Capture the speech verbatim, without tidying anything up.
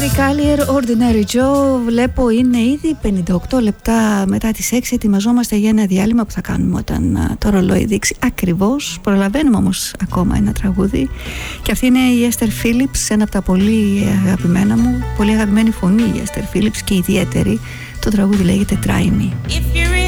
Collier, Ordinary Joe. Βλέπω είναι ήδη πενήντα οκτώ λεπτά μετά τις έξι. Ετοιμαζόμαστε για ένα διάλειμμα που θα κάνουμε όταν το ρολόι δείξει ακριβώς. Προλαβαίνουμε όμως ακόμα ένα τραγούδι. Και αυτή είναι η Esther Phillips, ένα από τα πολύ αγαπημένα μου. Πολύ αγαπημένη φωνή η Esther Phillips και ιδιαίτερη. Το τραγούδι λέγεται Try Me.